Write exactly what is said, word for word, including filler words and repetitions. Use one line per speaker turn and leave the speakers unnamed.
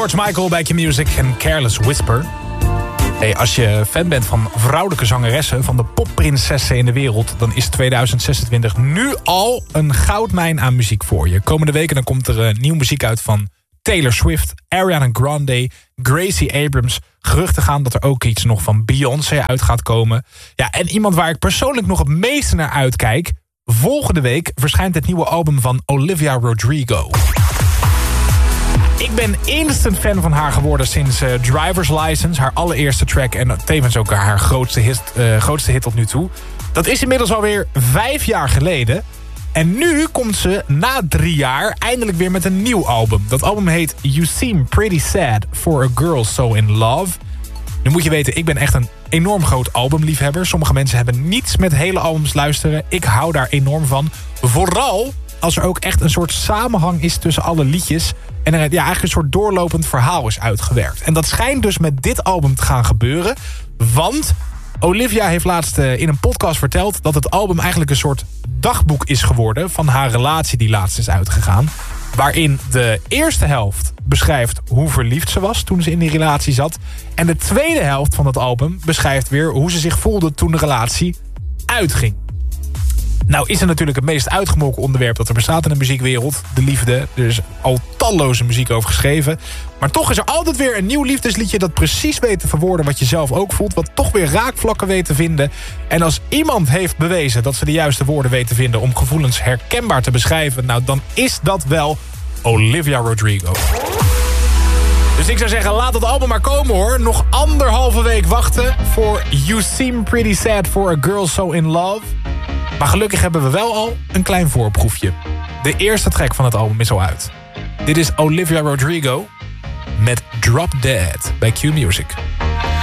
George Michael bij Q-Music en Careless Whisper. Hey, als je fan bent van vrouwelijke zangeressen, van de popprinsessen in de wereld, dan is tweeduizend zesentwintig nu al een goudmijn aan muziek voor je. Komende weken dan komt er uh, nieuw muziek uit van Taylor Swift, Ariana Grande, Gracie Abrams. Geruchten gaan dat er ook iets nog van Beyoncé uit gaat komen. Ja, en iemand waar ik persoonlijk nog het meeste naar uitkijk. Volgende week verschijnt het nieuwe album van Olivia Rodrigo. Ik ben instant fan van haar geworden sinds uh, Driver's License. Haar allereerste track en tevens ook haar grootste hit, uh, grootste hit tot nu toe. Dat is inmiddels alweer vijf jaar geleden. En nu komt ze na drie jaar eindelijk weer met een nieuw album. Dat album heet You Seem Pretty Sad for a Girl So In Love. Nu moet je weten, ik ben echt een enorm groot albumliefhebber. Sommige mensen hebben niets met hele albums luisteren. Ik hou daar enorm van. Vooral als er ook echt een soort samenhang is tussen alle liedjes. En er ja, eigenlijk een soort doorlopend verhaal is uitgewerkt. En dat schijnt dus met dit album te gaan gebeuren. Want Olivia heeft laatst uh, in een podcast verteld dat het album eigenlijk een soort dagboek is geworden van haar relatie die laatst is uitgegaan. Waarin de eerste helft beschrijft hoe verliefd ze was toen ze in die relatie zat. En de tweede helft van het album beschrijft weer hoe ze zich voelde toen de relatie uitging. Nou is er natuurlijk het meest uitgemolken onderwerp dat er bestaat in de muziekwereld. De liefde. Er is al talloze muziek over geschreven. Maar toch is er altijd weer een nieuw liefdesliedje dat precies weet te verwoorden wat je zelf ook voelt. Wat toch weer raakvlakken weet te vinden. En als iemand heeft bewezen dat ze de juiste woorden weet te vinden om gevoelens herkenbaar te beschrijven, nou dan is dat wel Olivia Rodrigo. Dus ik zou zeggen, laat het album maar komen hoor. Nog anderhalve week wachten voor You Seem Pretty Sad for a Girl So In Love. Maar gelukkig hebben we wel al een klein voorproefje. De eerste track van het album is al uit. Dit is Olivia Rodrigo met Drop Dead bij Q-Music.